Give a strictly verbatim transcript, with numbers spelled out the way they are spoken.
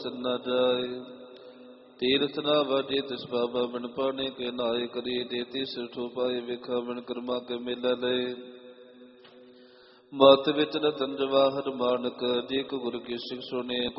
न जाए। तीर्थ ना वाजे तिस बाबा बिन पाने के नाय करी। देती सिर ठोपाए विखा बिन कर्मा के मेला लय। मत विच रतन जवाहर मानक। जे को गुर की सिख सुने